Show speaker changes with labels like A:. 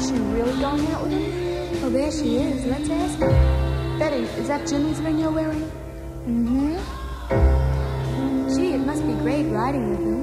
A: she really going out with him?
B: Oh, there she is. Let's ask her.
A: Betty, is that Jimmy's ring you're wearing?
B: Mm-hmm. Gee, it must be great riding with him.